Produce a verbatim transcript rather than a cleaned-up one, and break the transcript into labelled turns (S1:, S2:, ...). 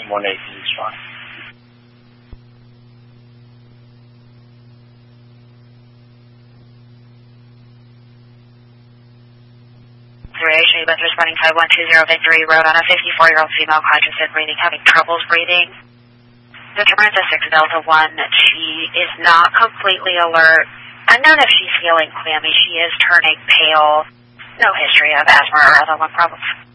S1: Team one eight, can you respond?
S2: three H, A, Beth responding five one two zero Victory Road on a fifty-four-year-old female conscious and breathing, having troubles breathing. Determined to six Delta one, she is not completely alert. Unknown if she's feeling clammy. She is turning pale. No history of asthma or other lung problems.